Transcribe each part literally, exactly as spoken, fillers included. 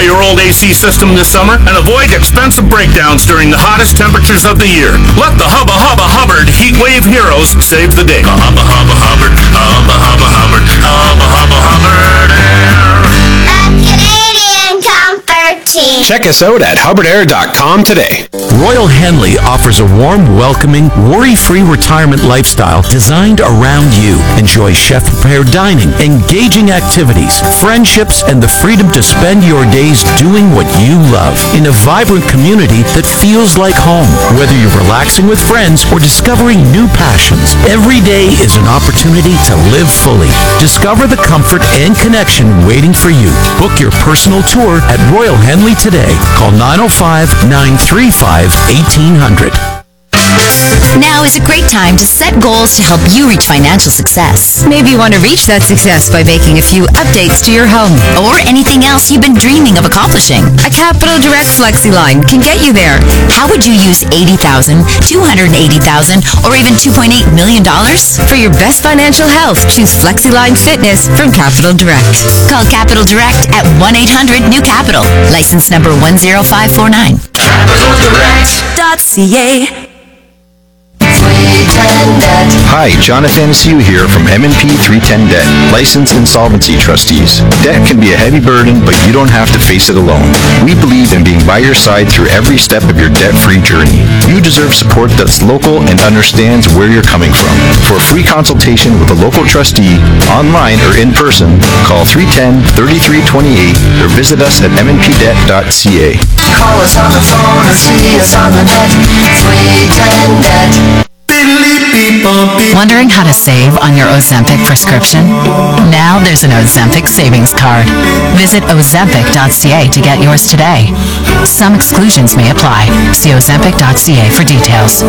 Electrify your old A C system this summer and avoid expensive breakdowns during the hottest temperatures of the year. Let the Hubba Hubba Hubbard Heat Wave Heroes save the day. Hubba Hubba Hubbard, Hubba Hubba Hubbard, Hubba Hubba Hubbard Air. A Canadian comfort team. Check us out at hubbard air dot com today. Royal Henley offers a warm, welcoming, worry-free retirement lifestyle designed around you. Enjoy chef-prepared dining, engaging activities, friendships, and the freedom to spend your days doing what you love in a vibrant community that feels like home. Whether you're relaxing with friends or discovering new passions, every day is an opportunity to live fully. Discover the comfort and connection waiting for you. Book your personal tour at Royal Henley today. Call nine oh five, nine three five, eighteen hundred. Now is a great time to set goals to help you reach financial success. Maybe you want to reach that success by making a few updates to your home. Or anything else you've been dreaming of accomplishing. A Capital Direct FlexiLine can get you there. How would you use eighty thousand dollars, two hundred eighty thousand dollars, or even two point eight million dollars? For your best financial health, choose FlexiLine Fitness from Capital Direct. Call Capital Direct at one eight hundred new capital. License number one zero five four nine. capital direct dot c a. Hi, Jonathan Anaciu here from M and P three ten Debt, Licensed Insolvency Trustees. Debt can be a heavy burden, but you don't have to face it alone. We believe in being by your side through every step of your debt-free journey. You deserve support that's local and understands where you're coming from. For a free consultation with a local trustee, online or in person, call three one zero, three three two eight or visit us at m n p debt dot c a. Call us on the phone or see us on the net. three ten debt. Wondering how to save on your Ozempic prescription? Now there's an Ozempic savings card. Visit ozempic dot c a to get yours today. Some exclusions may apply. See ozempic dot c a for details.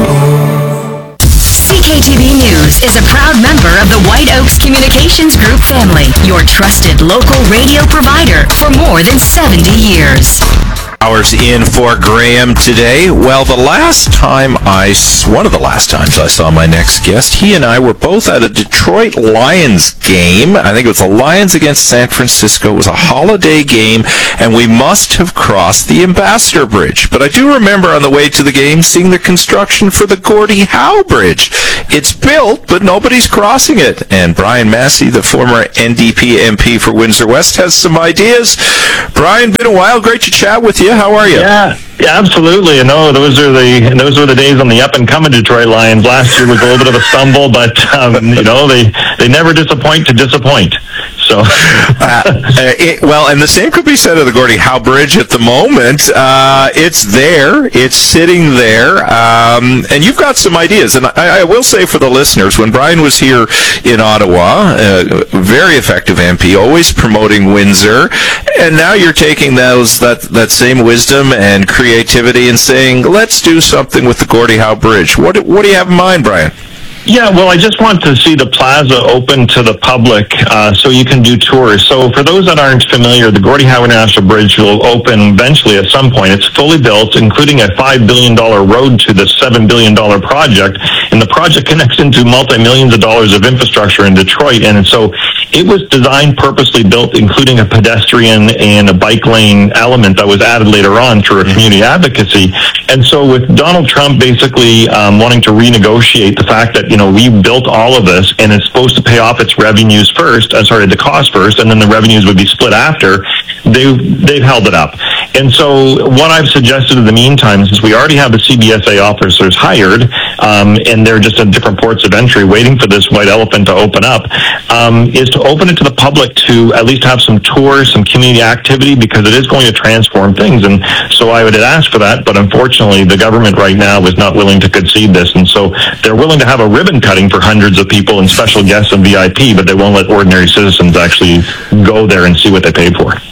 C K T V News is a proud member of the White Oaks Communications Group family, your trusted local radio provider for more than seventy years. Hours in for Graham today. Well, the last time I, one of the last times I saw my next guest, he and I were both at a Detroit Lions game. I think it was the Lions against San Francisco. It was a holiday game, and we must have crossed the Ambassador Bridge. But I do remember on the way to the game seeing the construction for the Gordie Howe Bridge. It's built, but nobody's crossing it. And Brian Massey, the former N D P M P for Windsor West, has some ideas. Brian, been a while. Great to chat with you. How are you? Yeah, yeah, absolutely. You know, those are the those were the days on the up and coming Detroit Lions. Last year was a little bit of a stumble, but um, you know they they never disappoint to disappoint. So, uh, it, well, and the same could be said of the Gordie Howe Bridge at the moment. Uh, it's there, it's sitting there, um, and you've got some ideas. And I, I will say for the listeners, when Brian was here in Ottawa, uh, very effective M P, always promoting Windsor, and now you're taking those that that same wisdom and creativity and saying, let's do something with the Gordie Howe Bridge. What what do you have in mind, Brian? Yeah, well, I just want to see the plaza open to the public uh, so you can do tours. So for those that aren't familiar, the Gordie Howe International Bridge will open eventually at some point. It's fully built, including a five billion dollars road to the seven billion dollars project. And the project connects into multi-millions of dollars of infrastructure in Detroit. And so it was designed, purposely built, including a pedestrian and a bike lane element that was added later on through a community advocacy. And so with Donald Trump basically um, wanting to renegotiate the fact that, you know, we built all of this and it's supposed to pay off its revenues first, uh, sorry, the cost first, and then the revenues would be split after, they've, they've held it up. And so what I've suggested in the meantime, since we already have the C B S A officers hired, um, and they're just at different ports of entry waiting for this white elephant to open up, um, is to open it to the public to at least have some tours, some community activity, because it is going to transform things. And so I would ask for that, but unfortunately the government right now is not willing to concede this. And so they're willing to have a ribbon cutting for hundreds of people and special guests and V I P, but they won't let ordinary citizens actually go there and see what they paid for.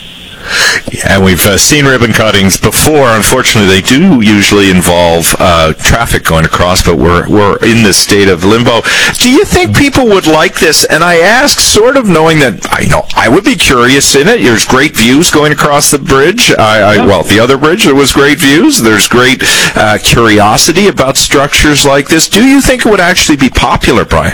Yeah, we've uh, seen ribbon cuttings before. Unfortunately, they do usually involve uh, traffic going across, but we're we're in this state of limbo. Do you think people would like this? And I ask, sort of knowing that I know I would be curious in it. There's great views going across the bridge. I, I well, the other bridge, there was great views. There's great uh, curiosity about structures like this. Do you think it would actually be popular, Brian?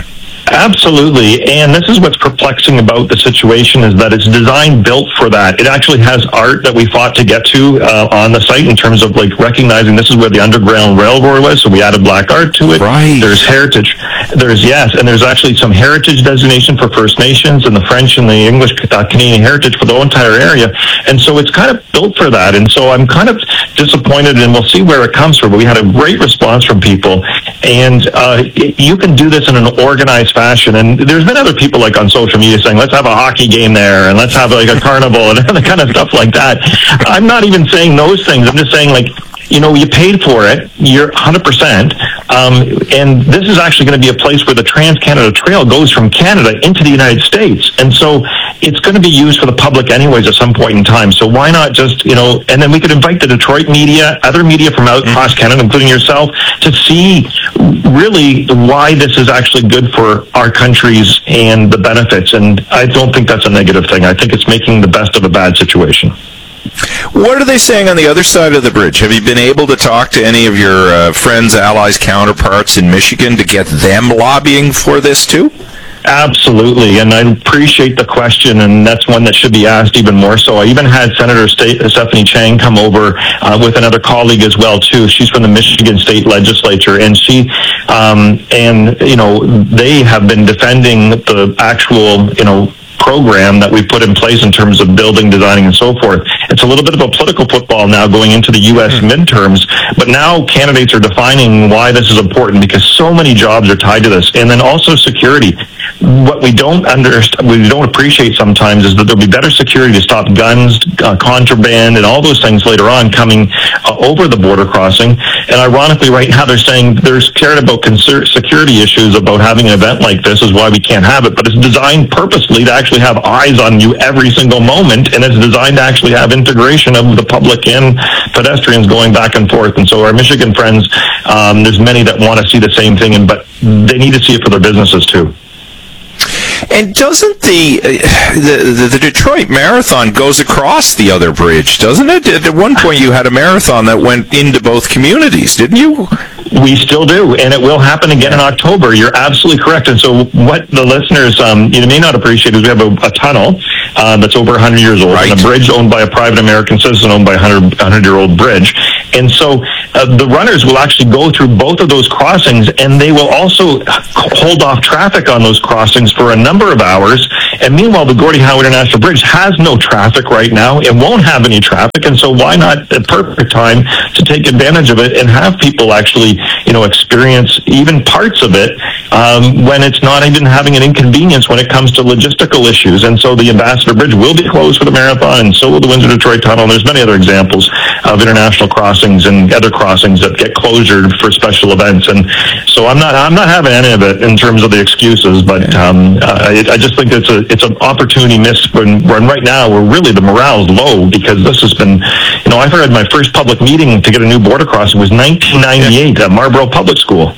Absolutely, and this is what's perplexing about the situation is that it's designed built for that. It actually has art that we fought to get to uh, on the site in terms of like recognizing this is where the Underground Railroad was, so we added black art to it. Right. There's heritage. There's, yes, and there's actually some heritage designation for First Nations and the French and the English uh, Canadian heritage for the entire area, and so it's kind of built for that, and so I'm kind of disappointed, and we'll see where it comes from, but we had a great response from people, and uh, you can do this in an organized fashion. And there's been other people like on social media saying, let's have a hockey game there and let's have like a carnival and the kind of stuff like that. I'm not even saying those things. I'm just saying, like, you know, you paid for it. You're one hundred percent. Um, and this is actually going to be a place where the Trans-Canada Trail goes from Canada into the United States. And so it's going to be used for the public anyways at some point in time. So why not just, you know, and then we could invite the Detroit media, other media from out across Canada, including yourself, to see really why this is actually good for our countries and the benefits. And I don't think that's a negative thing. I think it's making the best of a bad situation. What are they saying on the other side of the bridge? Have you been able to talk to any of your uh, friends, allies, counterparts in Michigan to get them lobbying for this too? Absolutely, and I appreciate the question, and that's one that should be asked even more so. I even had Senator State, Stephanie Chang come over uh, with another colleague as well too. She's from the Michigan State Legislature, and she um, and you know they have been defending the actual you know. program that we put in place in terms of building, designing, and so forth. It's a little bit of a political football now going into the U S mm. midterms, but now candidates are defining why this is important because so many jobs are tied to this. And then also security. What we don't understand, we don't appreciate sometimes is that there'll be better security to stop guns, uh, contraband, and all those things later on coming uh, over the border crossing. And ironically, right now they're saying they're scared about concern, security issues about having an event like this is why we can't have it. But it's designed purposely to actually have eyes on you every single moment, and it's designed to actually have integration of the public and pedestrians going back and forth. And so our Michigan friends, um, there's many that want to see the same thing, and but they need to see it for their businesses too. And doesn't the, uh, the the Detroit Marathon goes across the other bridge, doesn't it? At one point you had a marathon that went into both communities, didn't you? We still do, and it will happen again in October. You're absolutely correct. And so what the listeners um, you may not appreciate is we have a, a tunnel uh, that's over one hundred years old, right. And a bridge owned by a private American citizen owned by a one hundred-year-old bridge. And so uh, the runners will actually go through both of those crossings, and they will also hold off traffic on those crossings for a number of hours. And meanwhile, the Gordie Howe International Bridge has no traffic right now. It won't have any traffic, and so why not the perfect time to take advantage of it and have people actually, you know, experience even parts of it um, when it's not even having an inconvenience when it comes to logistical issues. And so the Ambassador Bridge will be closed for the marathon, and so will the Windsor-Detroit Tunnel. And there's many other examples of international crossings and other crossings that get closure for special events. And so I'm not I'm not having any of it in terms of the excuses, but um, I, I just think it's a it's an opportunity missed when, when right now we're really the morale's low because this has been, you know, I've heard my first public meeting to get a new border crossing was nineteen ninety-eight at Marlborough Public School.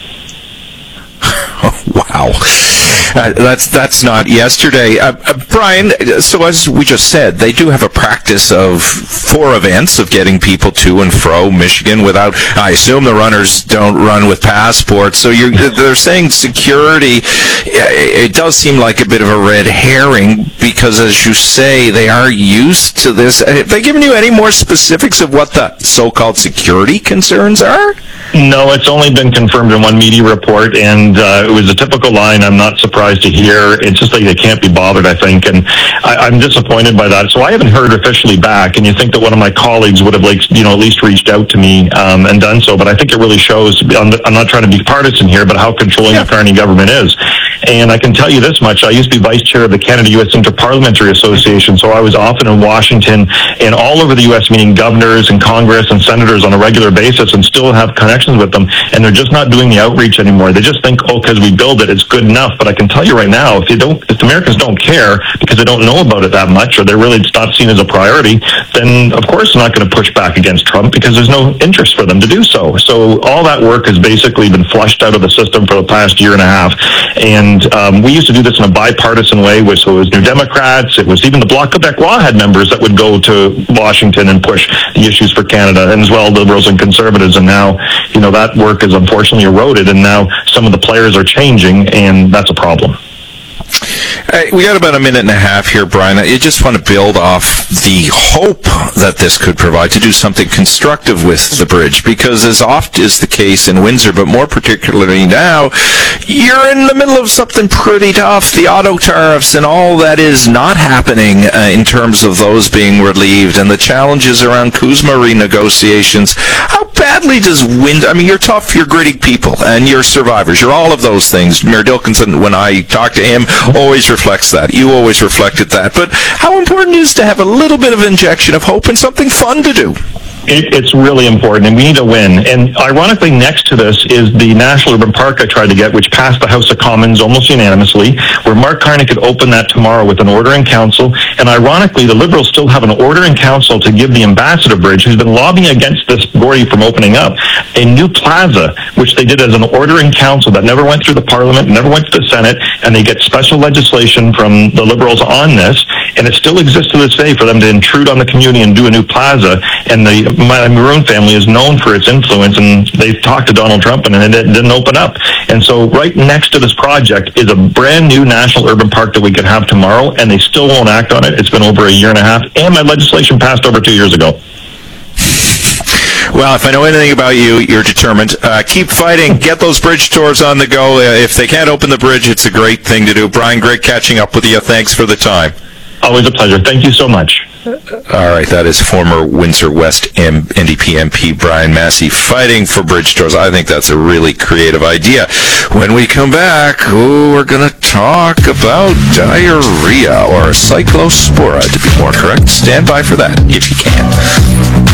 Wow. Uh, that's that's not yesterday. Uh, uh, Brian, so as we just said, they do have a practice of four events of getting people to and fro Michigan without, I assume the runners don't run with passports, so you're, they're saying security, it does seem like a bit of a red herring because, as you say, they are used to this. Have they given you any more specifics of what the so-called security concerns are? No, it's only been confirmed in one media report, and uh, it was a typical line. I'm not surprised to hear. It's just like they can't be bothered, I think, and I, I'm disappointed by that. So I haven't heard officially back, and you think that one of my colleagues would have, like, you know, at least reached out to me um, and done so, but I think it really shows, I'm, I'm not trying to be partisan here, but how controlling yeah. the Carney government is. And I can tell you this much, I used to be vice chair of the Canada-U S Interparliamentary Association, so I was often in Washington and all over the U S meeting governors and Congress and senators on a regular basis and still have connections with them, and they're just not doing the outreach anymore. They just think, oh, because we build it, it's good enough, but I can tell you right now, if you don't, if Americans don't care because they don't know about it that much, or they're really, it's not seen as a priority, then of course they're not going to push back against Trump because there's no interest for them to do so. So all that work has basically been flushed out of the system for the past year and a half. And um, we used to do this in a bipartisan way, which so it was New Democrats, it was even the Bloc Québécois had members that would go to Washington and push the issues for Canada, and as well Liberals and Conservatives. And now, you know, that work is unfortunately eroded, and now some of the players are changing, and that's a problem. Uh, we got about a minute and a half here, Brian. I just want to build off the hope that this could provide to do something constructive with the bridge, because as oft is the case in Windsor, but more particularly now, you're in the middle of something pretty tough. The auto tariffs and all that is not happening uh, in terms of those being relieved, and the challenges around CUSMA renegotiations. How badly does Wind... I mean, you're tough, you're gritty people, and you're survivors. You're all of those things. Mayor Dilkinson, when I talk to him, always reflects that. You always reflected that. But how important is to have a little bit of injection of hope and something fun to do? It, it's really important, and we need to win. And ironically, next to this is the National Urban Park I tried to get, which passed the House of Commons almost unanimously, where Mark Carney could open that tomorrow with an order in council. And ironically, the Liberals still have an order in council to give the Ambassador Bridge, who's been lobbying against this Gordy from opening up, a new plaza, which they did as an order in council that never went through the Parliament, never went to the Senate, and they get special legislation from the Liberals on this, and it still exists to this day for them to intrude on the community and do a new plaza. And the my Maroon family is known for its influence, and they've talked to Donald Trump, and it didn't open up. And so right next to this project is a brand new National Urban Park that we could have tomorrow, and they still won't act on it. It's been over a year and a half, and my legislation passed over two years ago. Well, if I know anything about you, you're determined. Uh, keep fighting. Get those bridge tours on the go. Uh, if they can't open the bridge, it's a great thing to do. Brian, great catching up with you. Thanks for the time. Always a pleasure. Thank you so much. All right, that is former Windsor West M- N D P M P Brian Massey fighting for bridge tours. I think that's a really creative idea. When we come back, oh, we're going to talk about diarrhea, or cyclospora, to be more correct. Stand by for that, if you can.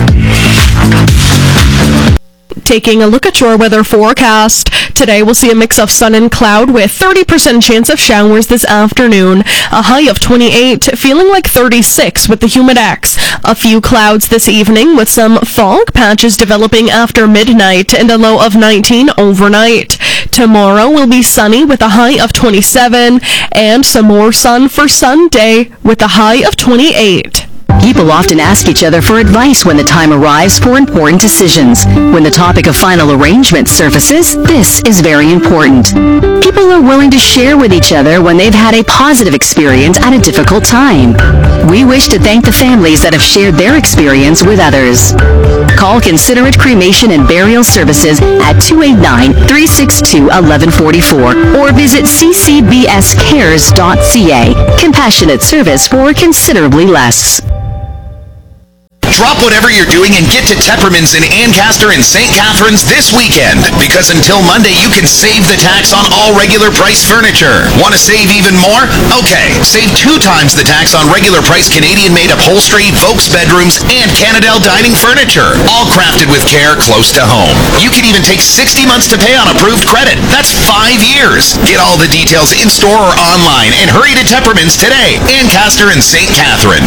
Taking a look at your weather forecast. Today we'll see a mix of sun and cloud with thirty percent chance of showers this afternoon. A high of twenty-eight, feeling like thirty-six with the humidex. A few clouds this evening with some fog patches developing after midnight and a low of nineteen overnight. Tomorrow will be sunny with a high of twenty-seven and some more sun for Sunday with a high of twenty-eight. People often ask each other for advice when the time arrives for important decisions. When the topic of final arrangement surfaces, this is very important. People are willing to share with each other when they've had a positive experience at a difficult time. We wish to thank the families that have shared their experience with others. Call Considerate Cremation and Burial Services at two eight nine, three six two, one one four four or visit c c b s cares dot c a. Compassionate service for considerably less. Drop whatever you're doing and get to Tepperman's in Ancaster and Saint Catharines this weekend, because until Monday you can save the tax on all regular price furniture. Want to save even more? Okay, save two times the tax on regular price Canadian-made upholstery, Volks bedrooms, and Canadel dining furniture, all crafted with care close to home. You can even take sixty months to pay on approved credit. That's five years. Get all the details in-store or online and hurry to Tepperman's today, Ancaster and Saint Catharines.